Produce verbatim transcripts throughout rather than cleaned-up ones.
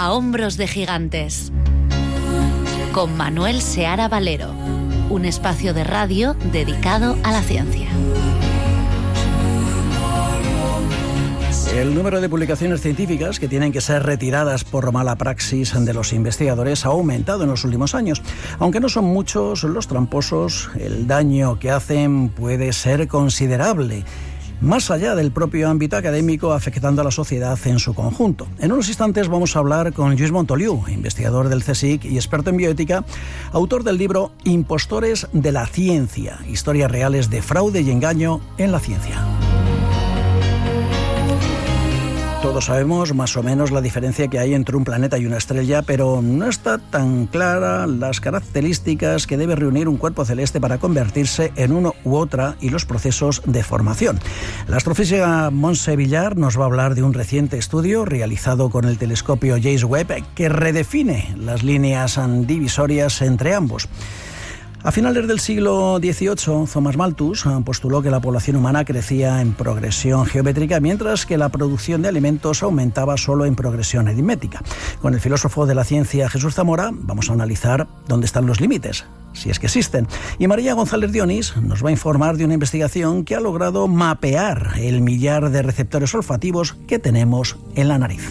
A hombros de gigantes, con Manuel Seara Valero, un espacio de radio dedicado a la ciencia. El número de publicaciones científicas que tienen que ser retiradas por mala praxis de los investigadores ha aumentado en los últimos años. Aunque no son muchos los tramposos, el daño que hacen puede ser considerable, más allá del propio ámbito académico, afectando a la sociedad en su conjunto. En unos instantes vamos a hablar con Lluís Montoliu, investigador del CSIC y experto en bioética, autor del libro Impostores de la ciencia, historias reales de fraude y engaño en la ciencia. Todos sabemos más o menos la diferencia que hay entre un planeta y una estrella, pero no está tan clara las características que debe reunir un cuerpo celeste para convertirse en uno u otra y los procesos de formación. La astrofísica Montse Villar nos va a hablar de un reciente estudio realizado con el telescopio James Webb que redefine las líneas divisorias entre ambos. A finales del siglo dieciocho, Thomas Malthus postuló que la población humana crecía en progresión geométrica, mientras que la producción de alimentos aumentaba solo en progresión aritmética. Con el filósofo de la ciencia Jesús Zamora vamos a analizar dónde están los límites, si es que existen. Y María González Dionís nos va a informar de una investigación que ha logrado mapear el millar de receptores olfativos que tenemos en la nariz.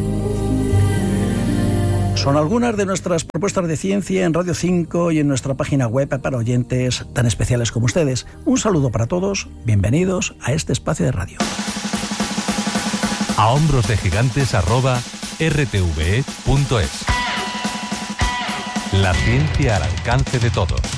Son algunas de nuestras propuestas de ciencia en Radio cinco y en nuestra página web para oyentes tan especiales como ustedes. Un saludo para todos, bienvenidos a este espacio de radio. A hombros de gigantes arroba r t v e punto es. La ciencia al alcance de todos.